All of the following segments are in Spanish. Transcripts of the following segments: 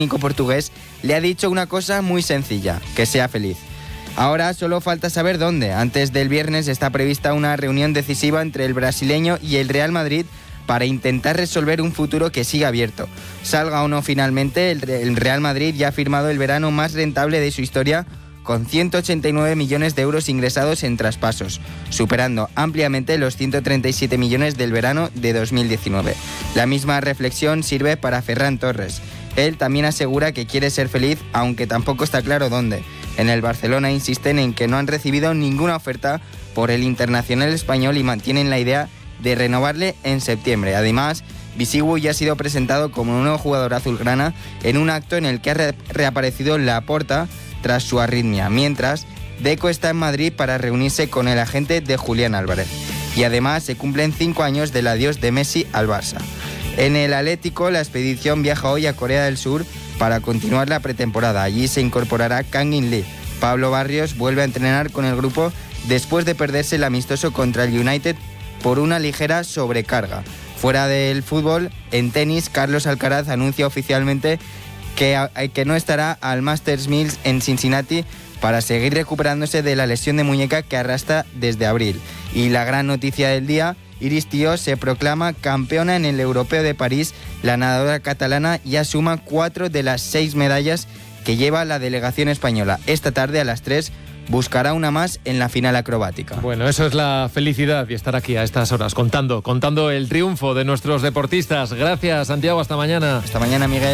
técnico portugués le ha dicho una cosa muy sencilla, que sea feliz. Ahora solo falta saber dónde. Antes del viernes está prevista una reunión decisiva entre el brasileño y el Real Madrid para intentar resolver un futuro que siga abierto. Salga o no finalmente, el Real Madrid ya ha firmado el verano más rentable de su historia, con 189 millones de euros ingresados en traspasos, superando ampliamente los 137 millones del verano de 2019. La misma reflexión sirve para Ferran Torres. Él también asegura que quiere ser feliz, aunque tampoco está claro dónde. En el Barcelona insisten en que no han recibido ninguna oferta por el internacional español y mantienen la idea de renovarle en septiembre. Además, Bisigu ya ha sido presentado como un nuevo jugador azulgrana en un acto en el que ha reaparecido Laporta tras su arritmia, mientras Deco está en Madrid para reunirse con el agente de Julián Álvarez. Y además se cumplen 5 años del adiós de Messi al Barça. En el Atlético, la expedición viaja hoy a Corea del Sur para continuar la pretemporada. Allí se incorporará Kang In Lee. Pablo Barrios vuelve a entrenar con el grupo después de perderse el amistoso contra el United por una ligera sobrecarga. Fuera del fútbol, en tenis, Carlos Alcaraz anuncia oficialmente que no estará al Masters 1000 en Cincinnati para seguir recuperándose de la lesión de muñeca que arrastra desde abril. Y la gran noticia del día, Iris Tío se proclama campeona en el Europeo de París. La nadadora catalana ya suma 4 de las 6 medallas que lleva la delegación española. Esta tarde a las 3 buscará una más en la final acrobática. Bueno, eso es la felicidad y estar aquí a estas horas contando el triunfo de nuestros deportistas. Gracias, Santiago, hasta mañana. Hasta mañana, Miguel.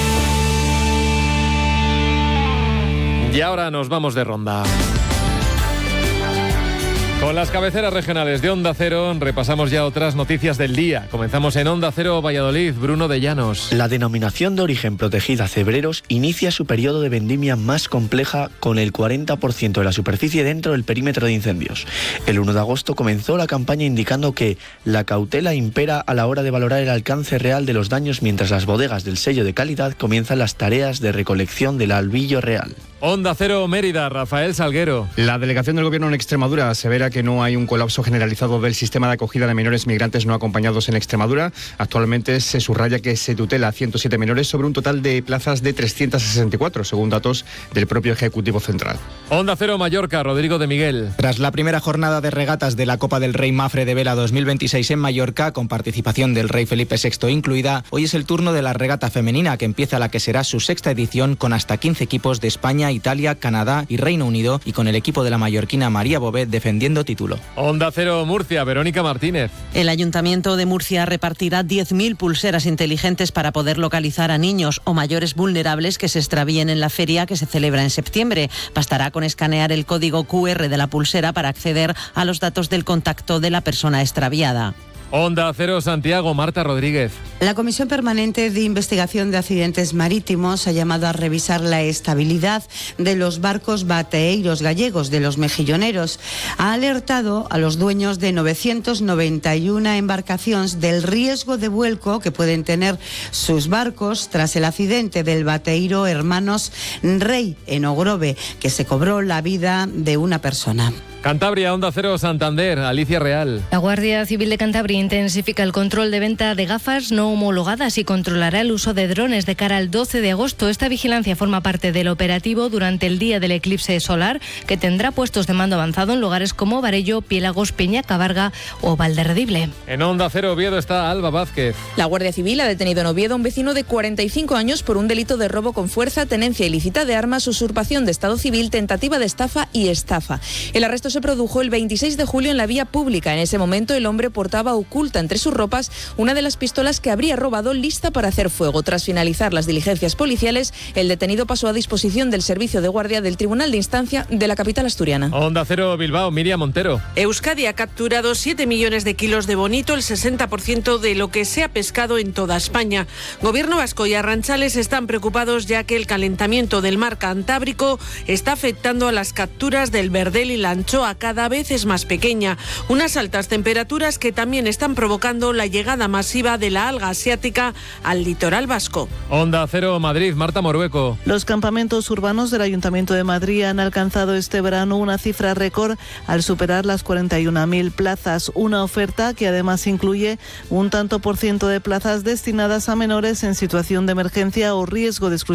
Y ahora nos vamos de ronda. Con las cabeceras regionales de Onda Cero repasamos ya otras noticias del día. Comenzamos en Onda Cero Valladolid, Bruno de Llanos. La denominación de origen protegida Cebreros inicia su periodo de vendimia más compleja con el 40% de la superficie dentro del perímetro de incendios. El 1 de agosto comenzó la campaña indicando que la cautela impera a la hora de valorar el alcance real de los daños mientras las bodegas del sello de calidad comienzan las tareas de recolección del albillo real. Onda Cero Mérida, Rafael Salguero. La delegación del Gobierno en Extremadura asevera que no hay un colapso generalizado del sistema de acogida de menores migrantes no acompañados en Extremadura. Actualmente se subraya que se tutela a 107 menores sobre un total de plazas de 364, según datos del propio Ejecutivo Central. Onda Cero Mallorca, Rodrigo de Miguel. Tras la primera jornada de regatas de la Copa del Rey Mafre de Vela 2026 en Mallorca, con participación del rey Felipe VI incluida, hoy es el turno de la regata femenina, que empieza la que será su 6ª edición con hasta 15 equipos de España, Italia, Canadá y Reino Unido, y con el equipo de la mallorquina María Bové defendiendo título. Onda Cero Murcia, Verónica Martínez. El Ayuntamiento de Murcia repartirá 10.000 pulseras inteligentes para poder localizar a niños o mayores vulnerables que se extravíen en la feria que se celebra en septiembre. Bastará con escanear el código QR de la pulsera para acceder a los datos del contacto de la persona extraviada. Onda Cero Santiago, Marta Rodríguez. La Comisión Permanente de Investigación de Accidentes Marítimos ha llamado a revisar la estabilidad de los barcos bateeiros gallegos, de los mejilloneros. Ha alertado a los dueños de 991 embarcaciones del riesgo de vuelco que pueden tener sus barcos tras el accidente del bateeiro Hermanos Rey en Ogrove, que se cobró la vida de una persona. Cantabria, Onda Cero Santander, Alicia Real. La Guardia Civil de Cantabria intensifica el control de venta de gafas no homologadas y controlará el uso de drones de cara al 12 de agosto. Esta vigilancia forma parte del operativo durante el día del eclipse solar, que tendrá puestos de mando avanzado en lugares como Varello, Piélagos, Peñacabarga o Valderredible. En Onda Cero Oviedo está Alba Vázquez. La Guardia Civil ha detenido en Oviedo a un vecino de 45 años por un delito de robo con fuerza, tenencia ilícita de armas, usurpación de estado civil, tentativa de estafa y estafa. El arresto se produjo el 26 de julio en la vía pública. En ese momento el hombre portaba oculta entre sus ropas una de las pistolas que habría robado, lista para hacer fuego. Tras finalizar las diligencias policiales, el detenido pasó a disposición del servicio de guardia del Tribunal de Instancia de la capital asturiana. Onda Cero Bilbao, Miriam Montero. Euskadi ha capturado 7 millones de kilos de bonito, el 60% de lo que se ha pescado en toda España. Gobierno vasco y arrantzales están preocupados ya que el calentamiento del mar Cantábrico está afectando a las capturas del verdel y la anchoa. Cada vez es más pequeña. Unas altas temperaturas que también están provocando la llegada masiva de la alga asiática al litoral vasco. Onda Cero Madrid, Marta Morueco. Los campamentos urbanos del Ayuntamiento de Madrid han alcanzado este verano una cifra récord al superar las 41.000 plazas. Una oferta que además incluye un tanto por ciento de plazas destinadas a menores en situación de emergencia o riesgo de exclusión